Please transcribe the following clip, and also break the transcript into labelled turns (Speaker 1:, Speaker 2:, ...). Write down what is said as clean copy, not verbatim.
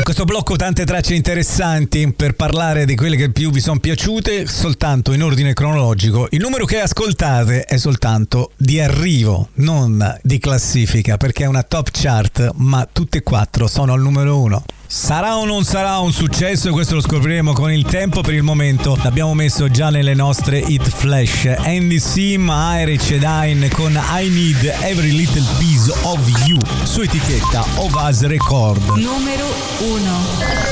Speaker 1: questo blocco tante tracce interessanti per parlare di quelle che più vi sono piaciute, soltanto in ordine cronologico. Il numero che ascoltate è soltanto di arrivo, non di classifica, perché è una top chart, ma tutte e quattro sono al numero 1. Sarà o non sarà un successo? Questo lo scopriremo con il tempo. Per il momento l'abbiamo messo già nelle nostre hit flash. Andy Sim, Aire Cedain con I Need Every Little Piece of You su etichetta Ovaz Record.
Speaker 2: Numero 1.